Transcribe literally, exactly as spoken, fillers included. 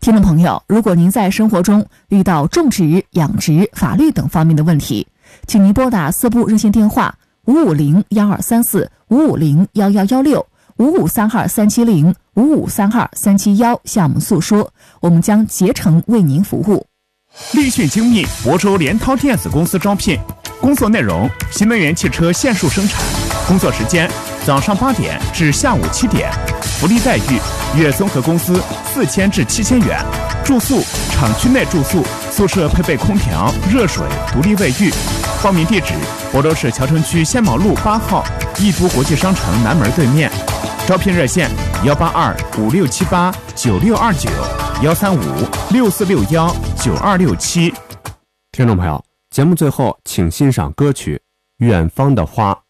听众朋友，如果您在生活中遇到种植、养殖、法律等方面的问题，请您拨打四部热线电话五五零幺二三四、五五零幺幺幺六、五五三二三七零、五五三二三七幺向我们诉说，我们将竭诚为您服务。 立讯精密亳州联涛电子公司招聘，工作内容：新能源汽车线束生产，工作时间：早上八点至下午七点，福利待遇：月综合工资四千至七千元，住宿厂区内住宿，宿舍配备空调、热水、独立卫浴。报名地址：亳州市桥城区仙毛路八号易都国际商城南门对面。招聘热线：幺八二五六七八九六二九，幺三五六四六幺九二六七。 听众朋友，节目最后请欣赏歌曲《远方的花》。